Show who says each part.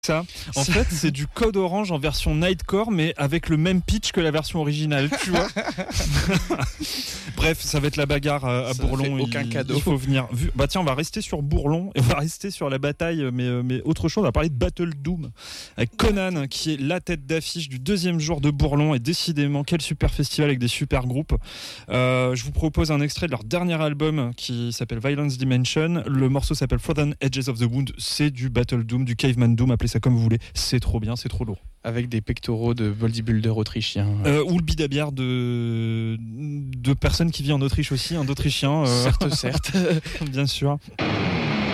Speaker 1: Ça, en fait, c'est du Code Orange en version Nightcore, mais avec le même pitch que la version originale, tu vois. Bref, ça va être la bagarre à
Speaker 2: ça
Speaker 1: Bourlon.
Speaker 2: Aucun cadeau.
Speaker 1: Il faut venir. Bah tiens, on va rester sur Bourlon et on va rester sur la bataille, mais autre chose. On va parler de Battle Doom avec Conan, qui est la tête d'affiche du deuxième jour de Bourlon. Et décidément, quel super festival avec des super groupes. Je vous propose un extrait de leur dernier album qui s'appelle Violence Dimension. Le morceau s'appelle Frozen Edges of the Wound. C'est du Battle Doom, du Caveman Doom, appelez ça comme vous voulez. C'est trop bien, c'est trop lourd.
Speaker 2: Avec des pectoraux de bodybuilder autrichien.
Speaker 1: Ou le bidabière de personnes qui vivent en Autriche aussi, d'Autrichiens.
Speaker 2: Certes.
Speaker 1: Bien sûr.